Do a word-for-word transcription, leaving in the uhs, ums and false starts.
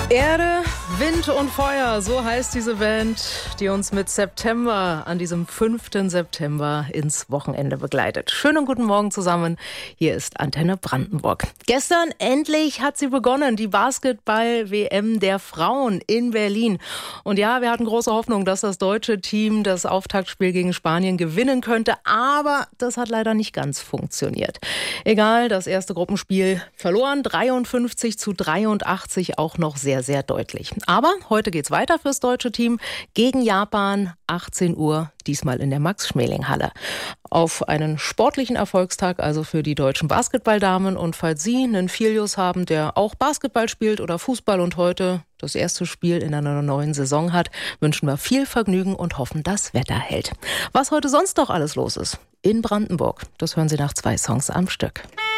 Erde, Wind und Feuer, so heißt diese Band, die uns mit September an diesem fünften September ins Wochenende begleitet. Schönen guten Morgen zusammen, hier ist Antenne Brandenburg. Gestern endlich hat sie begonnen, die Basketball-W M der Frauen in Berlin. Und ja, wir hatten große Hoffnung, dass das deutsche Team das Auftaktspiel gegen Spanien gewinnen könnte, aber das hat leider nicht ganz funktioniert. Egal, das erste Gruppenspiel verloren, dreiundfünfzig zu dreiundachtzig, auch noch sehr, sehr deutlich. Aber heute geht's weiter fürs deutsche Team gegen Japan, achtzehn Uhr, diesmal in der Max-Schmeling-Halle. Auf einen sportlichen Erfolgstag also für die deutschen Basketballdamen. Und falls Sie einen Filius haben, der auch Basketball spielt oder Fußball und heute das erste Spiel in einer neuen Saison hat, wünschen wir viel Vergnügen und hoffen, das Wetter hält. Was heute sonst noch alles los ist in Brandenburg, das hören Sie nach zwei Songs am Stück.